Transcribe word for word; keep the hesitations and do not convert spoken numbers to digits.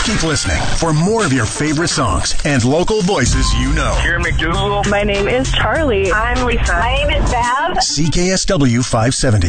Keep listening for more of your favorite songs and local voices you know. Here in McDougal. My name is Charlie. I'm Lisa. My name is Bev. C K S W five seventy.